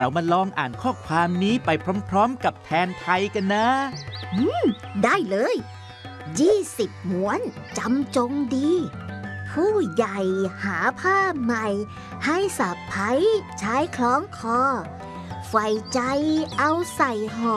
เรามาลองอ่านข้อความนี้ไปพร้อมๆกับแทนไทยกันนะได้เลย20ม้วนจำจงดี ผู้ใหญ่หาผ้าใหม่ให้สะใภ้ใช้คล้องคอใฝ่ใจเอาใส่ห่อ